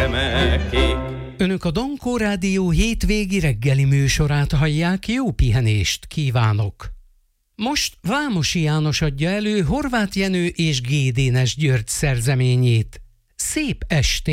remekék. Önök a Dankó Rádió hétvégi reggeli műsorát hallják, jó pihenést kívánok! Most Vámosi János adja elő Horváth Jenő és G. Dénes György szerzeményét. Szép estét!